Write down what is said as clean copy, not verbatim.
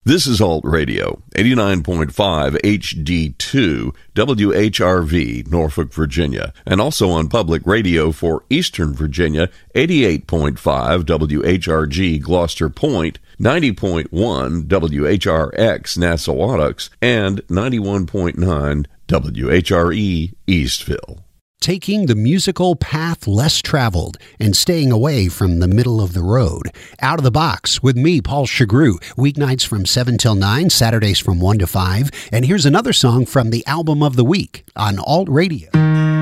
This is Alt Radio, 89.5 HD2, WHRV, Norfolk, Virginia, and also on public radio for Eastern Virginia, 88.5 WHRG, Gloucester Point, 90.1 WHRX, Nassawadox, and 91.9 WHRE, Eastville. Taking the musical path less traveled and staying away from the middle of the road. Out of the Box with me, Paul Chagru, weeknights from 7 till 9, Saturdays from 1 to 5. And here's another song from the album of the week on Alt Radio.